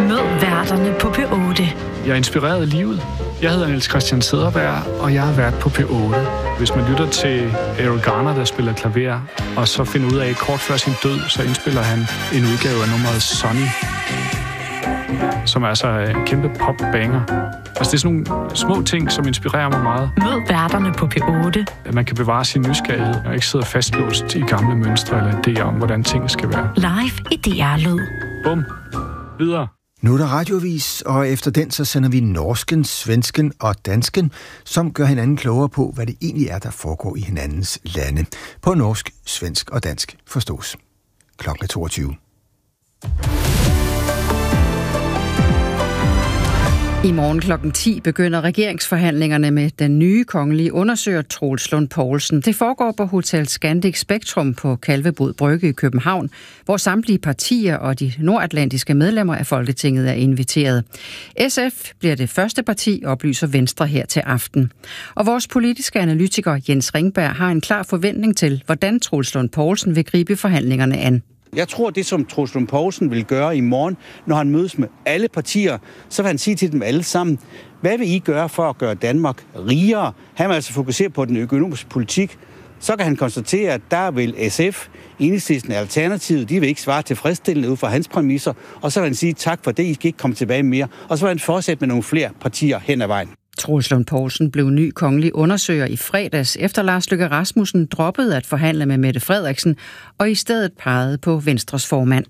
Mød værterne på P8. Jeg er inspireret af livet. Jeg hedder Niels Christian Cederberg, og jeg har været på P8. Hvis man lytter til Errol Garner, der spiller klaver, og så finder ud af, at kort før sin død, så indspiller han en udgave af nummeret Sunny, som er altså en kæmpe pop-banger. Altså det er sådan nogle små ting, som inspirerer mig meget. Mød værterne på P8. At man kan bevare sin nysgerrighed, og ikke sidde fastlåst i gamle mønstre eller idéer om, hvordan tingene skal være. Live i DR-lyd. Bum. Videre. Nu er der radiovis, og efter den så sender vi norsken, svensken og dansken, som gør hinanden klogere på, hvad det egentlig er, der foregår i hinandens lande. På norsk, svensk og dansk forstås. Klokken 22. I morgen klokken 10 begynder regeringsforhandlingerne med den nye kongelige undersøger Troels Lund Poulsen. Det foregår på Hotel Scandic Spektrum på Kalvebod Brygge i København, hvor samtlige partier og de nordatlantiske medlemmer af Folketinget er inviteret. SF bliver det første parti, oplyser Venstre her til aften. Og vores politiske analytiker Jens Ringberg har en klar forventning til, hvordan Troels Lund Poulsen vil gribe forhandlingerne an. Jeg tror, det som Troels Lund Poulsen vil gøre i morgen, når han mødes med alle partier, så vil han sige til dem alle sammen, hvad vil I gøre for at gøre Danmark rigere? Han vil altså fokusere på den økonomiske politik. Så kan han konstatere, at der vil SF, Enhedslisten og Alternativet, de vil ikke svare tilfredsstillende ud fra hans præmisser. Og så vil han sige, tak for det, I skal ikke komme tilbage mere. Og så vil han fortsætte med nogle flere partier hen ad vejen. Troels Lund Poulsen blev ny kongelig undersøger i fredags, efter Lars Løkke Rasmussen droppede at forhandle med Mette Frederiksen, og i stedet pegede på Venstres formand.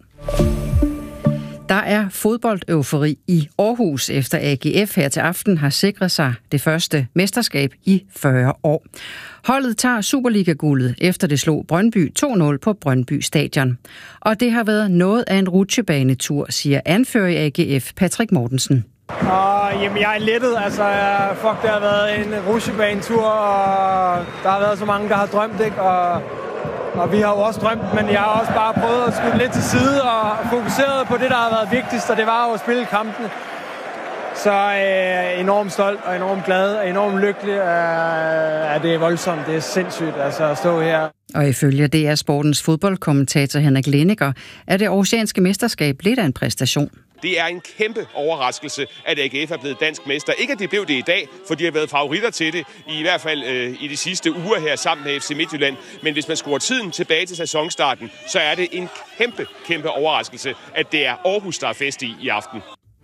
Der er fodboldeufori i Aarhus, efter AGF her til aften har sikret sig det første mesterskab i 40 år. Holdet tager Superliga-guldet, efter det slog Brøndby 2-0 på Brøndby Stadion. Og det har været noget af en rutsjebanetur, siger anfører i AGF Patrick Mortensen. Jamen, jeg er lettet. Altså, det har været en rutsjebanetur, og der har været så mange, der har drømt, ikke? Og vi har jo også drømt, men jeg har også bare prøvet at skubbe lidt til side og fokuseret på det, der har været vigtigst, og det var jo at spille kampene. Så enormt stolt og enormt glad og enormt lykkelig. Det er voldsomt, det er sindssygt altså, at stå her. Og ifølge DR Sportens fodboldkommentator Henrik Lenneker er det aarhusianske mesterskab lidt af en præstation. Det er en kæmpe overraskelse, at AGF er blevet dansk mester. Ikke at de blev det i dag, for de har været favoritter til det, i hvert fald i de sidste uger her sammen med FC Midtjylland. Men hvis man skruer tiden tilbage til sæsonstarten, så er det en kæmpe overraskelse, at det er Aarhus, der er fest i aften.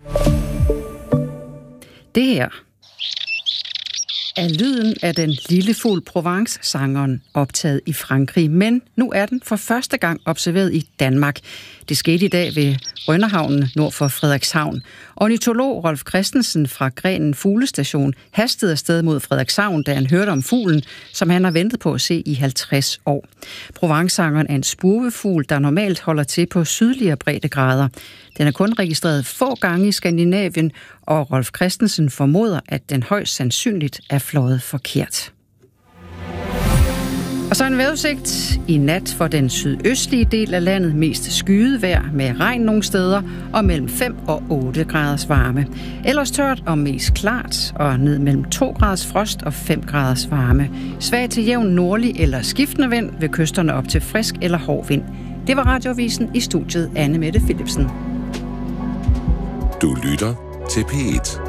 Det her er lyden af den lille fugl Provence-sangeren optaget i Frankrig, men nu er den for første gang observeret i Danmark. Det skete i dag ved Rønnerhavnen nord for Frederikshavn. Ornitolog Rolf Christensen fra Grenen Fuglestation hastede afsted mod Frederikshavn, da han hørte om fuglen, som han har ventet på at se i 50 år. Provence-sangeren er en spurvefugl, der normalt holder til på sydligere breddegrader. Den er kun registreret få gange i Skandinavien, og Rolf Christensen formoder, at den højst sandsynligt er fløjet forkert. Og så en vejrudsigt. I nat for den sydøstlige del af landet mest skyet vejr med regn nogle steder og mellem 5 og 8 graders varme. Ellers tørt og mest klart og ned mellem 2 graders frost og 5 graders varme. Svag til jævn nordlig eller skiftende vind ved kysterne op til frisk eller hård vind. Det var Radiovisen, i studiet Anne Mette Philipsen. Du lytter til P1.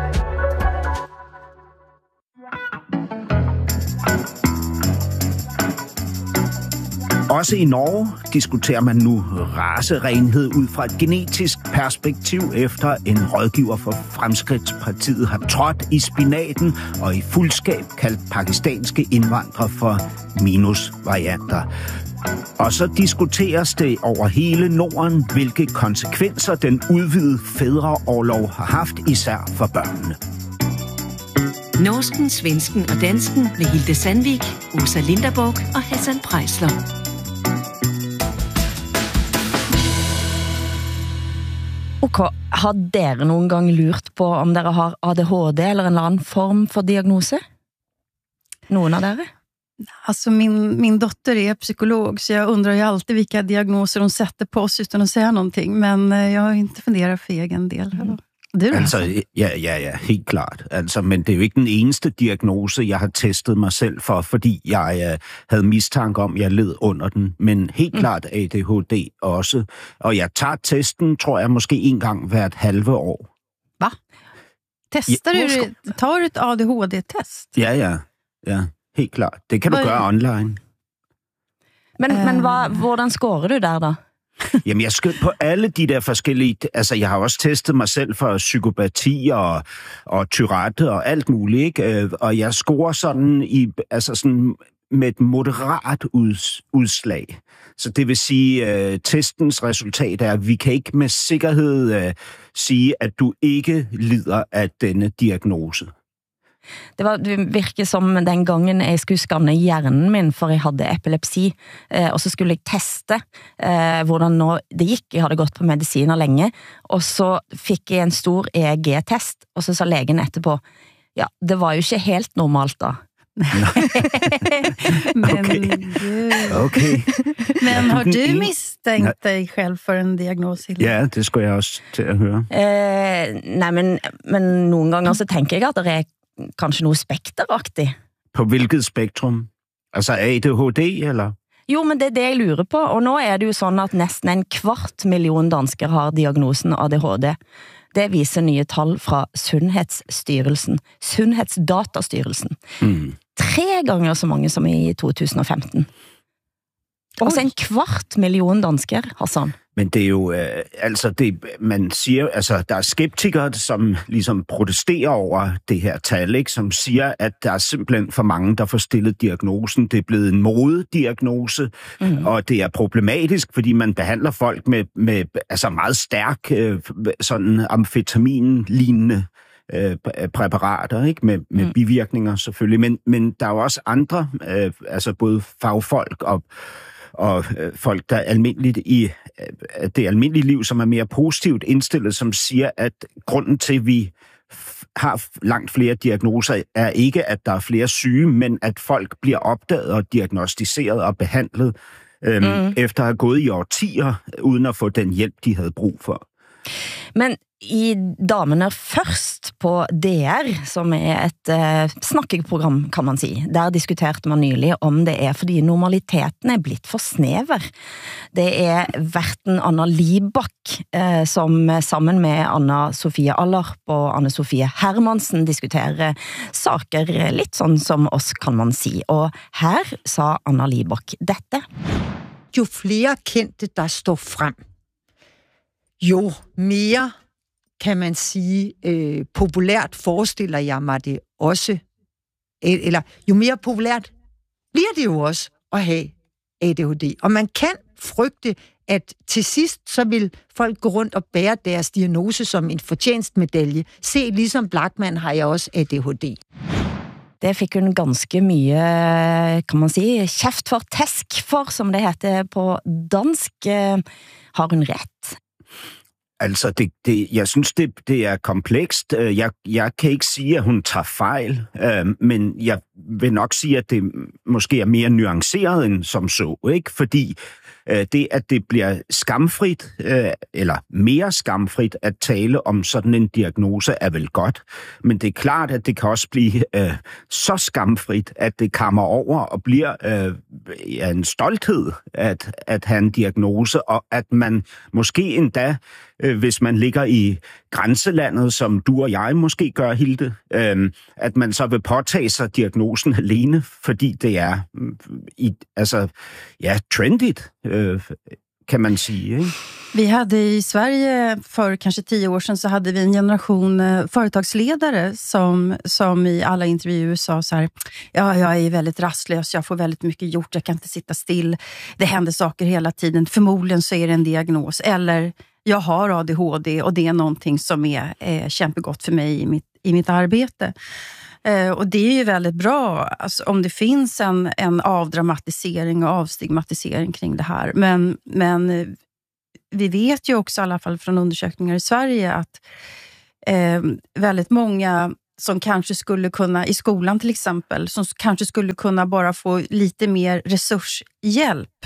Også i Norge diskuterer man nu racerenhed ud fra et genetisk perspektiv, efter en rådgiver for Fremskridtspartiet har trådt i spinaten og i fuldskab kaldt pakistanske indvandrere for minusvarianter. Og så diskuteres det over hele Norden, hvilke konsekvenser den udvidede fædreorlov har haft, især for børnene. Norsken, svensken og dansken med Hilde Sandvik, Åsa Linderborg og Hassan Preisler. Og har dere nogen gang lurt på om dere har ADHD eller en eller anden form for diagnose? Nogen av dere? Alltså min dotter är psykolog, så jag undrar ju alltid vilka diagnoser hon sätter på oss utan att säga någonting. Men jag har inte funderat för egen del. Altså, ja, helt klart. Altså, men det er jo ikke den eneste diagnose, jeg har testet mig selv for, fordi jeg havde mistanke om, jeg led under den. Men helt klart ADHD også. Og jeg tager testen, tror jeg, måske en gang hvert halve år. Va? Tar du et ADHD-test? Ja, helt klart. Det kan du gøre online. Men hvordan scorer du der da? Jamen, jeg skal på alle de der forskellige... Altså, jeg har også testet mig selv for psykopati og Tourette og alt muligt, ikke? Og jeg scorer sådan med et moderat udslag. Så det vil sige, testens resultat er, at vi kan ikke med sikkerhed sige, at du ikke lider af denne diagnose. Det virker som den gangen jeg skulle skanne hjernen min, for jeg havde epilepsi, og så skulle jeg teste hvordan nå det gik. Jeg havde gått på mediciner længe, og så fik jeg en stor EEG-test, og så sa legen etterpå, ja, det var jo ikke helt normalt da. Okay. Men har du misstänkt dig själv för en diagnos? Ja, det skulle jeg også til at høre. Nej, men nogle gange så tænker jeg, at det er kanskje noget spekteraktigt. På hvilket spektrum? Altså ADHD, eller? Jo, men det er det, jeg lurer på. Og nu er det jo sådan, at næsten 250.000 danskere har diagnosen ADHD. Det viser nye tal fra Sundhedsdatastyrelsen. 3 gange så mange som i 2015. Altså 250.000 danskere, Hassan. Men det er jo, man siger, altså der er skeptikere, som ligesom protesterer over det her tal, ikke? Som siger, at der er simpelthen for mange, der får stillet diagnosen. Det er blevet en modediagnose, og det er problematisk, fordi man behandler folk med altså meget stærk, sådan amfetamin-lignende præparater, ikke? Med bivirkninger selvfølgelig. Men der er jo også andre, altså både fagfolk og folk, der er almindeligt i det almindelige liv, som er mere positivt indstillet, som siger, at grunden til, at vi har langt flere diagnoser, er ikke, at der er flere syge, men at folk bliver opdaget og diagnostiseret og behandlet efter at have gået i årtier, uden at få den hjælp, de havde brug for. Men i Damene Først på DR, som er et snakkeprogram, kan man sige, der diskuterte man nylig om det er, fordi normaliteten er blitt for snever. Det er verten Anna Libak, som sammen med Anna Sofie Allerp og Anne Sofie Hermansen diskuterer saker litt sånn som oss, kan man sige. Og her sa Anna Libak dette. Jo flere kendte, der står frem, jo mere, kan man sige, populært forestiller jeg mig det også, eller jo mere populært bliver det jo også at have ADHD. Og man kan frygte, at til sidst så vil folk gå rundt og bære deres diagnose som en fortjenstmedalje. Se, ligesom Blachman har jeg også ADHD. Det fik hun ganske mye, kan man sige, kjeft for, tæsk for, som det heter på dansk. Har hun ret? Altså, jeg synes, det er komplekst. Jeg kan ikke sige, at hun tager fejl, men jeg vil nok sige, at det måske er mere nuanceret end som så, ikke? Fordi det, at det bliver skamfrit, eller mere skamfrit at tale om sådan en diagnose, er vel godt. Men det er klart, at det kan også blive så skamfrit, at det kammer over og bliver en stolthed at have en diagnose, og at man måske endda, hvis man ligger i grænselandet, som du og jeg måske gør, Hilde, at man så vil påtage sig diagnosen alene, fordi det er trendigt, kan man sige, ikke? Vi hade i Sverige för kanske 10 år sedan så hade vi en generation företagsledare som i alla intervjuer sa så här: ja, jag är väldigt rastlös, jag får väldigt mycket gjort, jag kan inte sitta still, det händer saker hela tiden, förmodligen så är det en diagnos, eller jag har ADHD och det är någonting som är kämpegott för mig i mitt arbete. Och det är ju väldigt bra alltså, om det finns en avdramatisering och avstigmatisering kring det här. Men vi vet ju också i alla fall från undersökningar i Sverige att väldigt många som kanske skulle kunna, i skolan till exempel, som kanske skulle kunna bara få lite mer resurshjälp.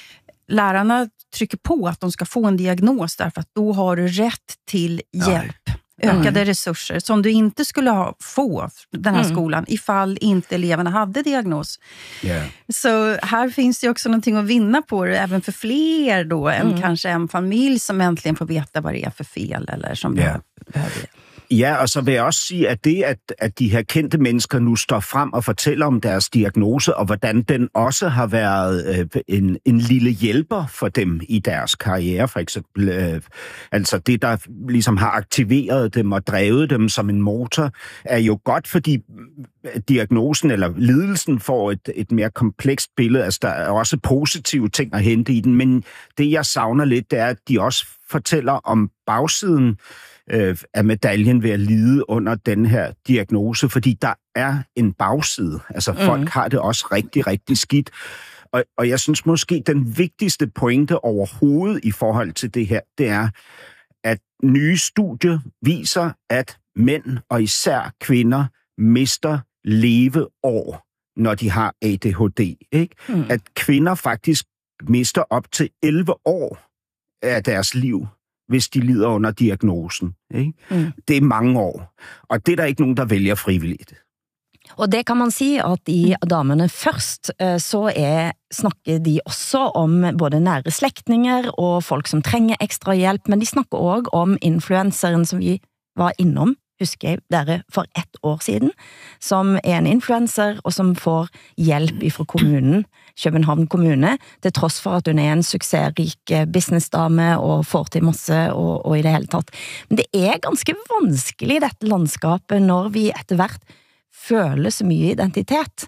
Lärarna trycker på att de ska få en diagnos därför att då har du rätt till hjälp. ökade resurser som du inte skulle få den här skolan ifall inte eleverna hade diagnos. Yeah. Så här finns det också någonting att vinna på det, även för fler då än kanske en familj som äntligen får veta vad det är för fel eller som behöver det. Ja, og så vil jeg også sige, at det, at de her kendte mennesker nu står frem og fortæller om deres diagnose, og hvordan den også har været en lille hjælper for dem i deres karriere, for eksempel. Altså det, der ligesom har aktiveret dem og drevet dem som en motor, er jo godt, fordi diagnosen eller lidelsen får et mere komplekst billede. Altså der er også positive ting at hente i den, men det, jeg savner lidt, det er, at de også fortæller om bagsiden af medaljen ved at lide under den her diagnose, fordi der er en bagside. Altså folk har det også rigtig, rigtig skidt. Og jeg synes måske, den vigtigste pointe overhovedet i forhold til det her, det er, at nye studier viser, at mænd og især kvinder mister leveår, når de har ADHD. Ikke? At kvinder faktisk mister op til 11 år af deres liv, hvis de lider under diagnosen. Ikke? Det er mange år, og det er der ikke nogen, der vælger frivilligt. Og det kan man sige, at i damerne først, så snakker de også om både nære slægtninger og folk, som trænger ekstra hjælp, men de snakker også om influenceren, som vi var innom, husker jeg, der for 1 år siden, som en influencer, og som får hjælp fra kommunen, København Kommune, til trods for, at hun en succesrik businessdame og får til masse og i det hele taget. Men det ganske vanskeligt, dette landskapet, når vi etter hvert føler så mye identitet.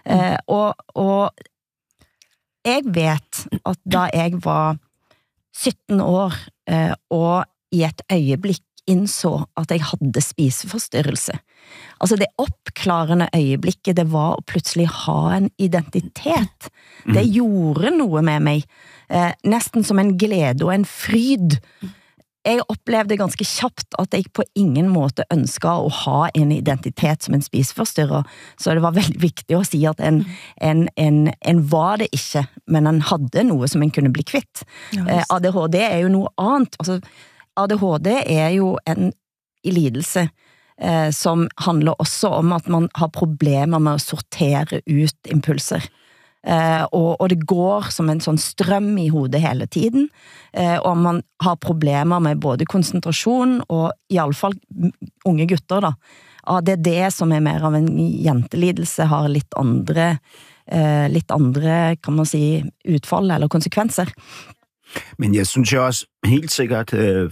Og jeg vet at da jeg var 17 år, og i et øjeblik indså at jeg havde spiseforstyrrelse. Altså det opklarende øjeblikket, det var at pludselig ha en identitet. Det gjorde noget med mig. Næsten som en glæde og en fryd. Jeg oplevede ganske kjapt at jeg på ingen måte ønskede at ha en identitet som en spiseforstyrrer. Så det var veldig vigtigt at sige, at en var det ikke, men en havde noget, som en kunne bli kvitt. ADHD jo noget andet. Altså, ADHD jo en lidelse, som handler også om at man har problemer med at sortere ut impulser. Og det går som en sånn strøm i hodet hele tiden, og man har problemer med både konsentrasjon og i alle fall unge gutter da. Det det som mer av en jentelidelse, har litt andre, kan man si, utfall eller konsekvenser. Men jeg synes jo også helt sikkert,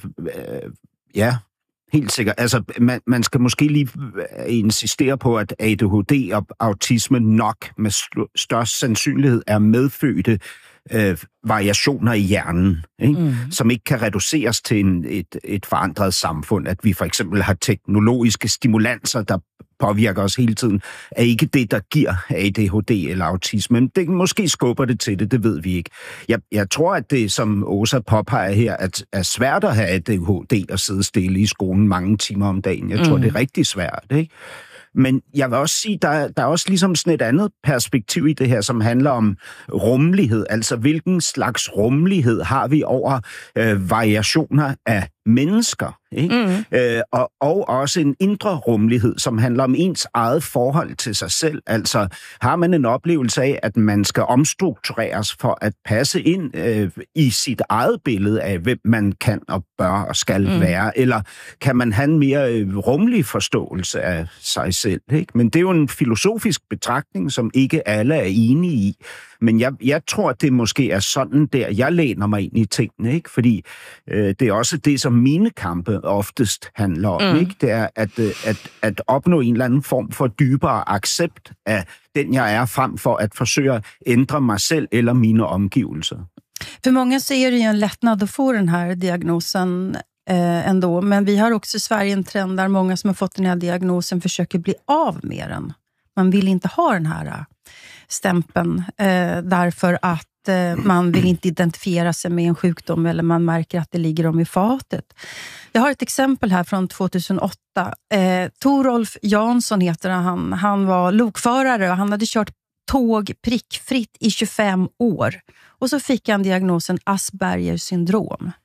helt sikkert. Altså, man skal måske lige insistere på, at ADHD og autisme nok med størst sandsynlighed er medfødte variationer i hjernen, ikke? Som ikke kan reduceres til et forandret samfund. At vi for eksempel har teknologiske stimulanser, der påvirker os hele tiden, er ikke det, der giver ADHD eller autisme. Men det måske skubber det til det ved vi ikke. Jeg tror, at det, som Åsa påpeger her, at er svært at have ADHD og sidde stille i skolen mange timer om dagen. Jeg tror, det er rigtig svært, ikke? Men jeg vil også sige, der er også ligesom sådan et andet perspektiv i det her, som handler om rummelighed. Altså, hvilken slags rummelighed har vi over variationer af mennesker, ikke? Og også en indre rummelighed, som handler om ens eget forhold til sig selv. Altså, har man en oplevelse af, at man skal omstruktureres for at passe ind i sit eget billede af, hvem man kan og bør og skal være? Eller kan man have en mere rummelig forståelse af sig selv, ikke? Men det er jo en filosofisk betragtning, som ikke alle er enige i. Men jeg tror, det måske er sådan der, jeg læner mig ind i tingene, ikke? Fordi det er også det, som mine kampe oftest handler om, ikke? Det er at opnå en eller anden form for dybere accept af den, jeg er, frem for at forsøge at ændre mig selv eller mine omgivelser. För många så är det ju en lättnad att få den här diagnosen ändå. Men vi har också i Sverige en trend där många som har fått den här diagnosen försöker bli av med den. Man vill inte ha den här stämpeln därför att man vill inte identifiera sig med en sjukdom eller man märker att det ligger om i fatet. Jag har ett exempel här från 2008. Torolf Jansson heter han. Han var lokförare och han hade kört tåg prickfritt i 25 år. Och så fick han diagnosen Aspergers syndrom.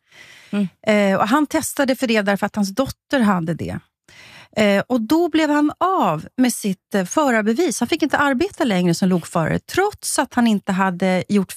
Och han testade för det därför att hans dotter hade det. Och då blev han av med sitt förarbevis. Han fick inte arbeta längre som lokförare, trots att han inte hade gjort